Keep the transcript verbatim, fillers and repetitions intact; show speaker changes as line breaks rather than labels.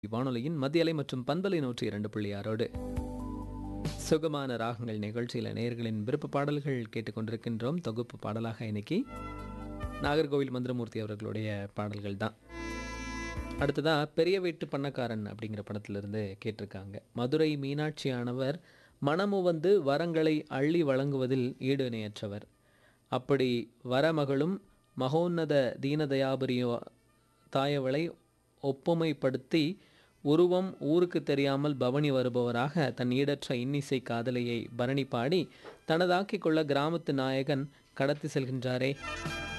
வானொலியின் மத்திய அலை மற்றும் பண்பலை நூற்றி இரண்டு புள்ளி ஆறோடு சுகமான ராகங்கள் நிகழ்ச்சியில் நேயர்களின் விருப்ப பாடல்கள் கேட்டுக்கொண்டிருக்கின்றோம். தொகுப்பு பாடலாக இன்னைக்கு நாகர்கோவில் மந்திரமூர்த்தி அவர்களுடைய பாடல்கள் தான். அடுத்ததா பெரிய வீட்டு பண்ணக்காரன் அப்படிங்கிற படத்திலிருந்து கேட்டிருக்காங்க. மதுரை மீனாட்சியானவர் மனமு வந்து வரங்களை அள்ளி வழங்குவதில் ஈடு இணையற்றவர். அப்படி வரமகளும் மகோன்னத தீனதயாபரியோ தாயவளை ஒப்புமைப்படுத்தி உருவம் ஊருக்கு தெரியாமல் பவனி வருபவராக தன் ஈடற்ற இன்னிசை காதலையை பரணி பாடி தனதாக்கிக் கொள்ள கிராமத்து நாயகன் கடத்தி செல்கின்றாரே.